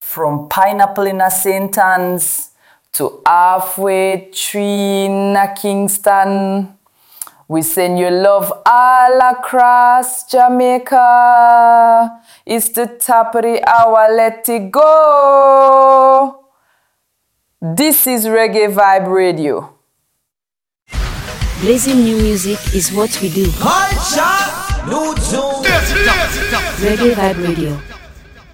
From Pineapple in a St. Anne's to halfway tree in a Kingston. We send you love all across Jamaica. It's the top of the hour, let it go. This is Reggae Vibe Radio. Blazing new music is what we do. Reggae Vibe Radio.